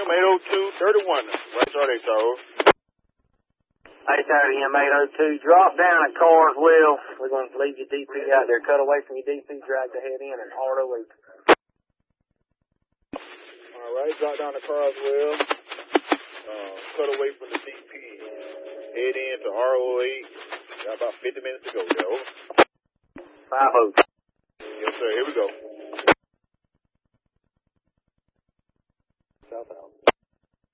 RDM 80231. Right start HRO. 830M 802. Drop down at Carswell. We're going to leave your DP out there. Cut away from your DP, drag the head in, and hard loop. All right, drop down to Carswell. Cut away from the DP. Head in to RO8. Got about 50 minutes to go, yo. 5-0. Yes, sir. Here we go.